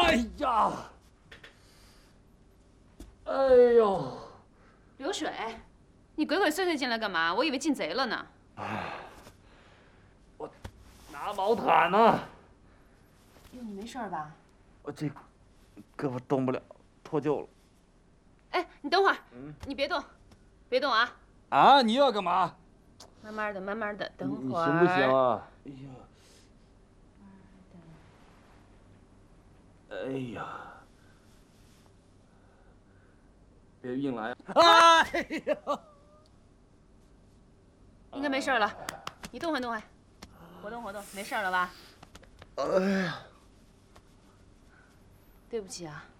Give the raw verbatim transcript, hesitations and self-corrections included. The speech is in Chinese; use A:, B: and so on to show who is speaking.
A: 哎呀！哎呦！
B: 流水，你鬼鬼祟祟进来干嘛？我以为进贼了呢。
A: 哎，我拿毛毯呢。
B: 哟，你没事吧？
A: 我这胳膊动不了，脱臼了。
B: 哎，你等会儿，嗯、你别动，别动啊！
A: 啊，你又要干嘛？
B: 慢慢的，慢慢的，等会儿。
A: 你行不行啊？哎呀！哎呀！别硬来！哎呀！
B: 应该没事了，你动换动换，活动活动，没事了吧？
A: 哎呀！
B: 对不起啊。